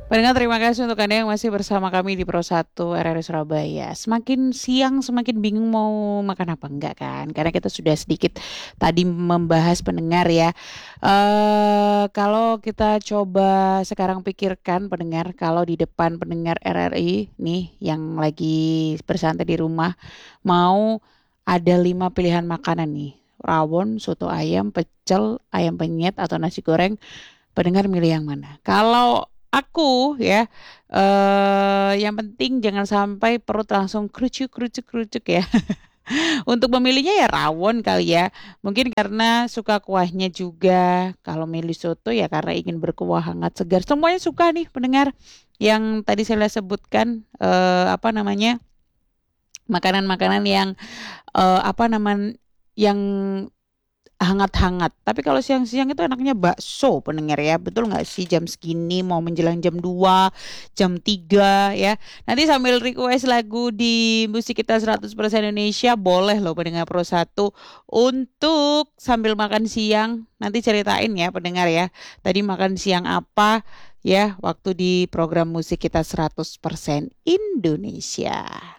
Pendengar, terima kasih untuk Anda yang masih bersama kami di Pro 1 RRI Surabaya. Semakin siang semakin bingung mau makan apa enggak kan? Karena kita sudah sedikit tadi membahas pendengar ya. Kalau kita coba sekarang pikirkan pendengar, kalau di depan pendengar RRI nih yang lagi bersantai di rumah, mau ada 5 pilihan makanan nih. Rawon, soto ayam, pecel, ayam penyet atau nasi goreng. Pendengar milih yang mana? Kalau aku ya, yang penting jangan sampai perut langsung kerucuk kerucuk kerucuk ya. Untuk memilihnya ya rawon kali ya. Mungkin karena suka kuahnya juga. Kalau milih soto ya karena ingin berkuah hangat segar. Semuanya suka nih pendengar. Yang tadi saya sebutkan apa namanya? Makanan-makanan yang apa namanya? Yang hangat-hangat. Tapi kalau siang-siang itu enaknya bakso pendengar ya. Betul nggak sih jam segini mau menjelang jam 2, jam 3 ya. Nanti sambil request lagu di musik kita 100% Indonesia boleh loh pendengar Pro 1 untuk sambil makan siang. Nanti ceritain ya pendengar ya. Tadi makan siang apa ya waktu di program musik kita 100% Indonesia.